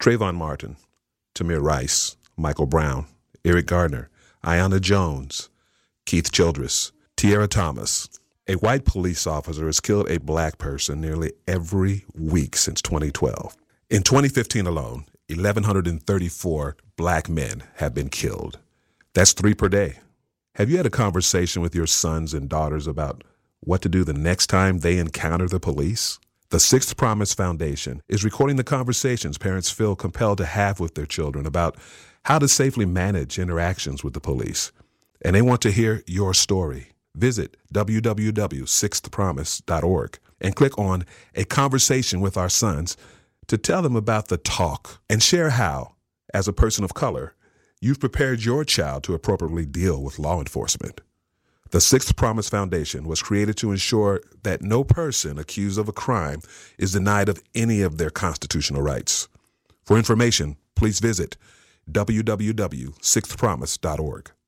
Trayvon Martin, Tamir Rice, Michael Brown, Eric Gardner, Ayanna Jones, Keith Childress, Tierra Thomas. A white police officer has killed a black person nearly every week since 2012. In 2015 alone, 1,134 black men have been killed. That's 3 per day. Have you had a conversation with your sons and daughters about what to do the next time they encounter the police? The Sixth Promise Foundation is recording the conversations parents feel compelled to have with their children about how to safely manage interactions with the police. And they want to hear your story. Visit www.sixthpromise.org and click on A Conversation with Our Sons to tell them about the talk and share how, as a person of color, you've prepared your child to appropriately deal with law enforcement. The Sixth Promise Foundation was created to ensure that no person accused of a crime is denied of any of their constitutional rights. For information, please visit www.sixthpromise.org.